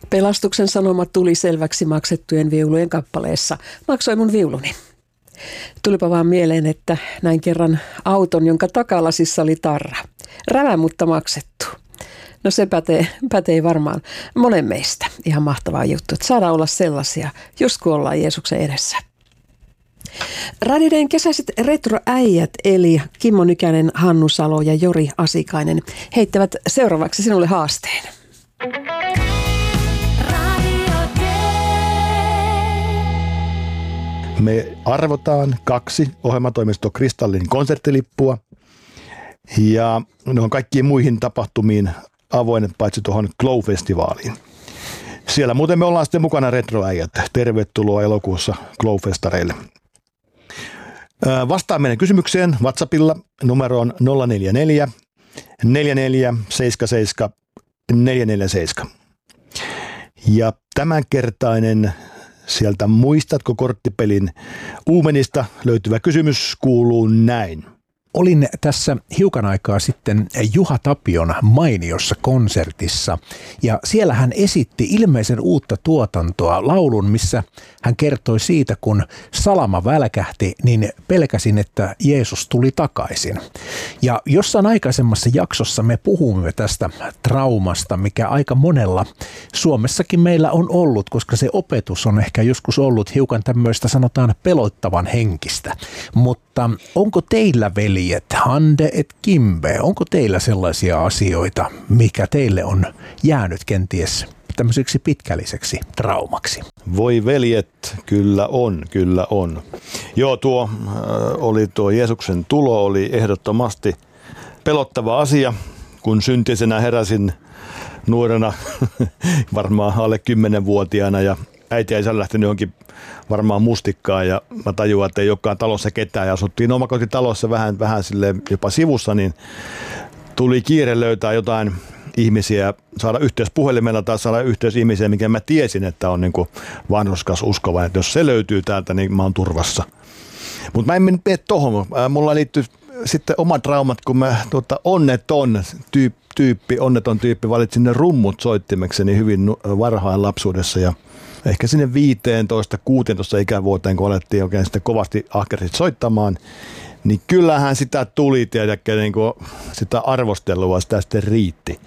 Pelastuksen sanoma tuli selväksi maksettujen viulujen kappaleessa. Maksoi mun viuluni. Tulipa vaan mieleen, että näin kerran auton, jonka takalasissa oli tarra. Rävä, mutta maksettu. No se pätee varmaan monen meistä. Ihan mahtavaa juttu, että saadaan olla sellaisia, just kun ollaan Jeesuksen edessä. Radio Dayn kesäiset retroäijät eli Kimmo Nykänen, Hannu Salo ja Jori Asikainen heittävät seuraavaksi sinulle haasteen. Me arvotaan 2 ohjelmatoimisto Kristallin konserttilippua ja ne on kaikkiin muihin tapahtumiin avoinet paitsi tuohon Glow-festivaaliin. Siellä muuten me ollaan sitten mukana retroäijät. Tervetuloa elokuussa Glow-festareille. Vastaan meidän kysymykseen WhatsAppilla numeroon 044 4477 447. Ja tämänkertainen sieltä Muistatko korttipelin uumenista löytyvä kysymys kuuluu näin. Olin tässä hiukan aikaa sitten Juha Tapion mainiossa konsertissa ja siellä hän esitti ilmeisen uutta tuotantoa, laulun, missä hän kertoi siitä, kun salama välkähti, niin pelkäsin, että Jeesus tuli takaisin. Ja jossain aikaisemmassa jaksossa me puhumme tästä traumasta, mikä aika monella Suomessakin meillä on ollut, koska se opetus on ehkä joskus ollut hiukan tämmöistä sanotaan pelottavan henkistä. Mutta onko teillä veljet, Hande et Kimbe, onko teillä sellaisia asioita, mikä teille on jäänyt kenties tämmöiseksi pitkälliseksi traumaksi? Voi veljet, kyllä on. Joo, tuo Jeesuksen tulo oli ehdottomasti pelottava asia, kun syntisenä heräsin nuorena, varmaan alle 10-vuotiaana ja äiti ja isä lähtenyt johonkin varmaan mustikkaan ja mä tajuan, että ei olekaan talossa ketään ja asuttiin omakotitalossa vähän silleen jopa sivussa, niin tuli kiire löytää jotain ihmisiä, saada yhteys puhelimella tai saada yhteys ihmisiä, mikä mä tiesin, että on niin kuin vanhurskas uskovainen, että jos se löytyy täältä, niin mä oon turvassa. Mutta mä en mene tohon. Mulla liittyy sitten omat traumat, kun mä onneton tyyppi valitsin ne rummut soittimekseni hyvin varhain lapsuudessa ja ehkä sinne 15-16 ikävuoteen, kun alettiin oikein sitten kovasti ahkerasti soittamaan, niin kyllähän sitä tuli, tiedäkö, niin kuin sitä arvostelua, sitä sitten riitti.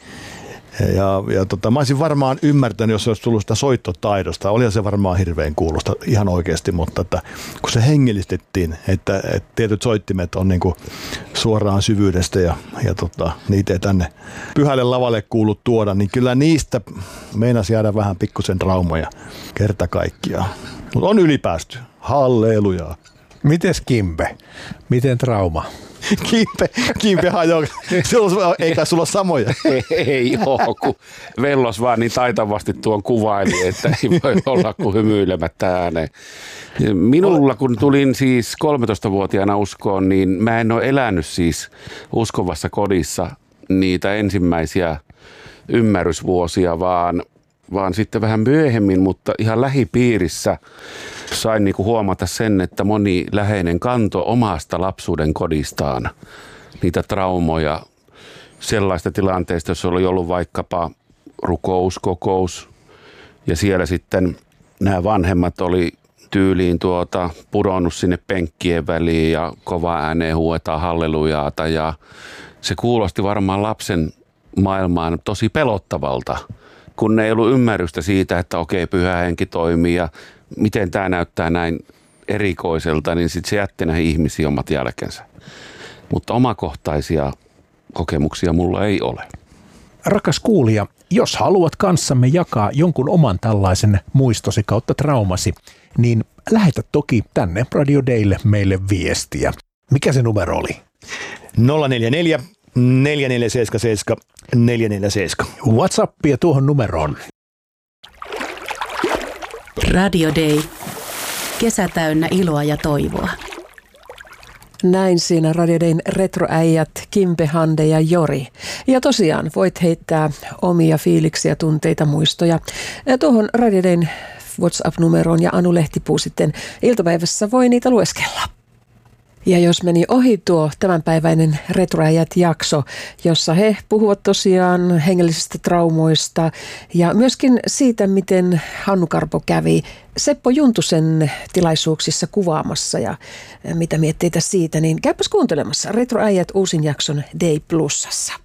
Mä olisin varmaan ymmärtänyt, jos se olisi tullut sitä soittotaidosta. Olihan se varmaan hirveän kuulosta ihan oikeasti, mutta että, kun se hengellistettiin, että tietyt soittimet on niin kuin suoraan syvyydestä ja niitä ei tänne pyhälle lavalle kuulu tuoda, niin kyllä niistä meinasi jäädä vähän pikkusen traumoja kerta kaikkiaan. Mutta on ylipäästy. Hallelujaa. Mites Kimbe? Miten trauma? Kimpe hajoaa. Eikä sulla ole samoja. Ei ole, kun Vellos vaan niin taitavasti tuon kuvaili, että ei voi olla kuin hymyilemättä ääneen. Minulla, kun tulin siis 13-vuotiaana uskoon, niin mä en ole elänyt siis uskovassa kodissa niitä ensimmäisiä ymmärrysvuosia, vaan sitten vähän myöhemmin, mutta ihan lähipiirissä sain niinku huomata sen, että moni läheinen kanto omasta lapsuuden kodistaan niitä traumoja sellaista tilanteesta, jos oli ollut vaikkapa rukouskokous ja siellä sitten nämä vanhemmat oli tyyliin pudonnut sinne penkkien väliin ja kova ääneen huuetaan hallelujaata ja se kuulosti varmaan lapsen maailmaan tosi pelottavalta, kun ei ollut ymmärrystä siitä, että okei, pyhä henki toimii ja miten tämä näyttää näin erikoiselta, niin sitten se jätti näihin ihmisiin omat jälkensä. Mutta omakohtaisia kokemuksia mulla ei ole. Rakas kuulija, jos haluat kanssamme jakaa jonkun oman tällaisen muistosi kautta traumasi, niin lähetä toki tänne Radio Daylle meille viestiä. Mikä se numero oli? 044 4477 447. WhatsAppia tuohon numeroon. Radio Day. Kesä täynnä iloa ja toivoa. Näin siinä Radio Dayn retroäijät Kimpe, Hande ja Jori. Ja tosiaan voit heittää omia fiiliksiä, tunteita, muistoja tuohon Radio Dayn WhatsApp-numeroon ja Anu Lehtipuu sitten iltapäivässä voi niitä lueskella. Ja jos meni ohi tuo tämänpäiväinen Retroäijät-jakso, jossa he puhuvat tosiaan hengellisistä traumoista ja myöskin siitä, miten Hannu Karpo kävi Seppo Juntusen tilaisuuksissa kuvaamassa ja mitä mietteitä siitä, niin käypäs kuuntelemassa Retroäijät uusin jakson Day Plusassa.